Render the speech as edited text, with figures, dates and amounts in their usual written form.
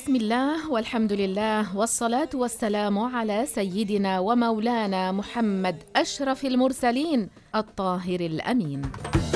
بسم الله والحمد لله والصلاة والسلام على سيدنا ومولانا محمد أشرف المرسلين الطاهر الأمين.